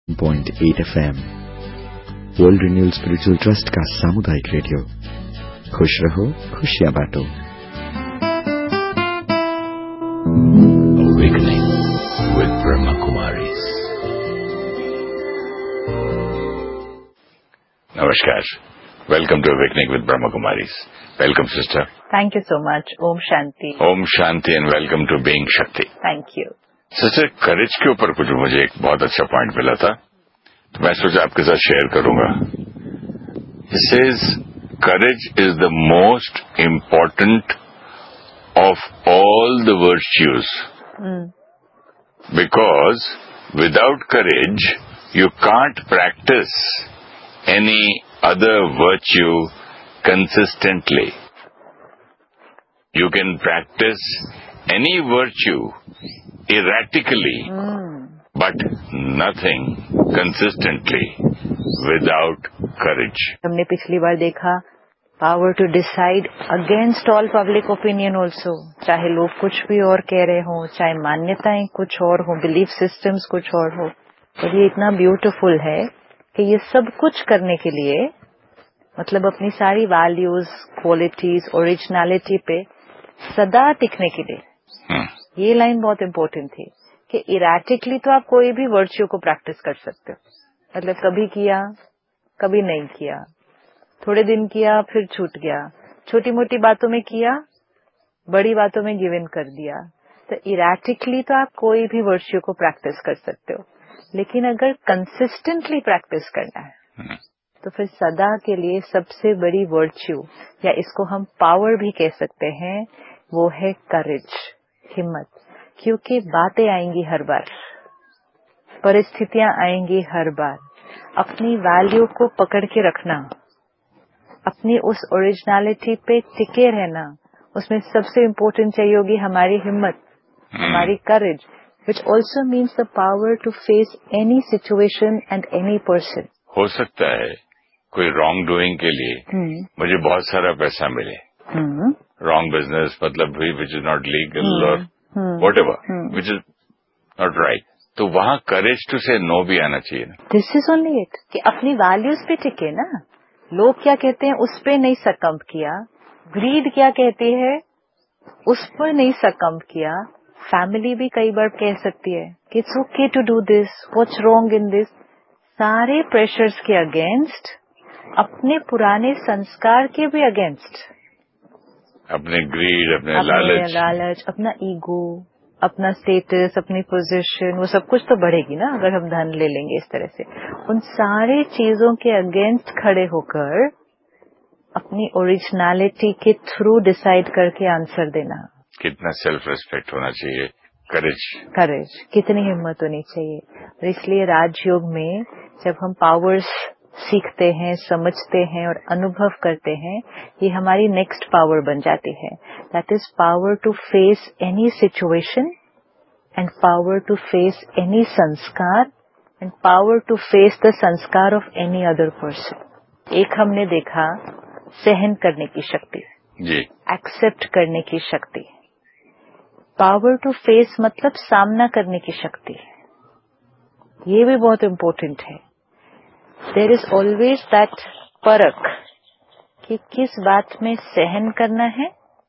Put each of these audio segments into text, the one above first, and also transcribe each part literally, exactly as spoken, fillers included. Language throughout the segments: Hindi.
Point eight F M world renewal spiritual trust का सामुदायिक रेडियो। खुश रहो, खुशियां बांटो। Awakening with Brahma Kumaris. Namaskar. Welcome to Awakening with Brahma Kumaris. Welcome, sister. Thank you so much. Om Shanti. Om Shanti and welcome to Being Shakti. Thank you. Sister, करेज के ऊपर कुछ मुझे एक बहुत अच्छा पॉइंट मिला था, तो मैं सोचा आपके साथ शेयर करूंगा। It says, courage is the most important of all the virtues. Mm. Because without courage, you can't practice any other virtue consistently. You can practice any virtue erratically, Mm. but nothing consistently without courage. हमने पिछली बार देखा power to decide against all public opinion also, चाहे लोग कुछ भी और कह रहे हों, चाहे मान्यताएं कुछ और हो, बिलीफ सिस्टम्स कुछ और हो। और ये इतना ब्यूटीफुल है कि ये सब कुछ करने के लिए, मतलब अपनी सारी वैल्यूज, क्वालिटीज, ओरिजिनलिटी पे सदा टिकने के लिए, hmm. ये लाइन बहुत इम्पोर्टेंट थी कि इराटिकली तो आप कोई भी वर्च्यू को प्रैक्टिस कर सकते हो। मतलब कभी किया, कभी नहीं किया, थोड़े दिन किया, फिर छूट गया, छोटी मोटी बातों में किया, बड़ी बातों में गिव इन कर दिया। तो इराटिकली तो आप कोई भी वर्च्यू को प्रैक्टिस कर सकते हो, लेकिन अगर कंसिस्टेंटली प्रैक्टिस करना है Hmm. तो फिर सदा के लिए सबसे बड़ी वर्च्यू, या इसको हम पावर भी कह सकते हैं, वो है करेज, हिम्मत। क्योंकि बातें आएंगी हर बार, परिस्थितियां आएंगी हर बार। अपनी वैल्यू को पकड़ के रखना, अपनी उस ओरिजिनलिटी पे टिके रहना, उसमें सबसे इम्पोर्टेंट चाहिए होगी हमारी हिम्मत, Hmm. हमारी करेज, which also means the power to face any situation and any person. हो सकता है कोई रॉन्ग डूइंग के लिए hmm. मुझे बहुत सारा पैसा मिले, hmm. रॉन्ग बिजनेस, मतलब भी which is not legal hmm. और hmm. What ever, hmm. Which is not right, तो वहाँ करेज टू से नो भी आना चाहिए ना। दिस इज ओनली इट कि अपनी वैल्यूज पे टिके ना। लोग क्या कहते हैं उस पे नहीं सकम्प किया, ग्रीड क्या कहती है उस पर नहीं सकम्प किया। फैमिली भी कई बार कह सकती है कि it's okay to do this, what's wrong in this. सारे प्रेशर्स के अगेंस्ट, अपने पुराने संस्कार के भी अगेंस्ट, अपने ग्रीड, अपने, अपने लालच लालच, अपना ईगो, अपना स्टेटस, अपनी पोजीशन, वो सब कुछ तो बढ़ेगी ना अगर हम धन ले लेंगे इस तरह से। उन सारे चीजों के अगेंस्ट खड़े होकर अपनी ओरिजिनलिटी के थ्रू डिसाइड करके आंसर देना। कितना सेल्फ रिस्पेक्ट होना चाहिए, करेज करेज, कितनी हिम्मत होनी चाहिए। और इसलिए राजयोग में जब हम पावर्स सीखते हैं, समझते हैं और अनुभव करते हैं, ये हमारी नेक्स्ट पावर बन जाती है। That is power to face any situation and power to face any संस्कार and power to face the संस्कार ऑफ एनी अदर पर्सन। एक हमने देखा सहन करने की शक्ति जी, एक्सेप्ट करने की शक्ति। पावर टू फेस मतलब सामना करने की शक्ति, ये भी बहुत इम्पोर्टेंट है। देयर इज ऑलवेज दैट परख कि किस बात में सहन करना है,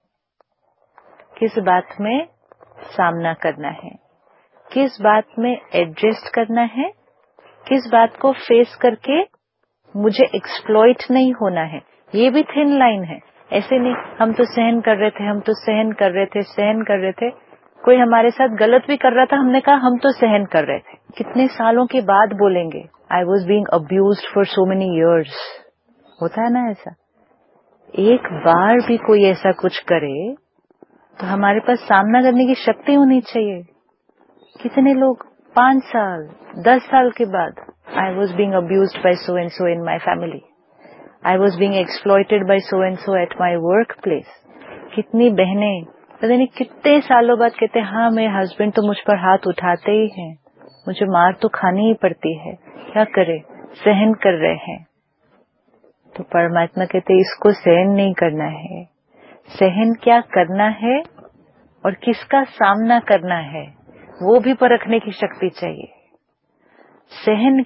किस बात में सामना करना है, किस बात में एडजस्ट करना है, किस बात को फेस करके मुझे एक्सप्लॉइट नहीं होना है। ये भी थिन लाइन है। ऐसे नहीं हम तो सहन कर रहे थे, हम तो सहन कर रहे थे, सहन कर रहे थे। कोई हमारे साथ गलत भी कर रहा था, हमने कहा हम तो सहन कर रहे थे। कितने सालों के बाद बोलेंगे I was being abused for so many years. होता है ना ऐसा। एक बार भी कोई ऐसा कुछ करे तो हमारे पास सामना करने की शक्ति होनी चाहिए। कितने लोग पांच साल दस साल के बाद I was being abused bye so and so in my family, I was being exploited bye so and so at my work place. कितनी बहनें पता नहीं कितने सालों बाद कहते हैं हाँ मेरे हस्बैंड तो मुझ पर हाथ उठाते ही हैं, मुझे मार तो खानी ही पड़ती है, क्या करे, सहन कर रहे हैं। तो परमात्मा कहते इसको सहन नहीं करना है। सहन क्या करना है और किसका सामना करना है वो भी परखने की शक्ति चाहिए। सहन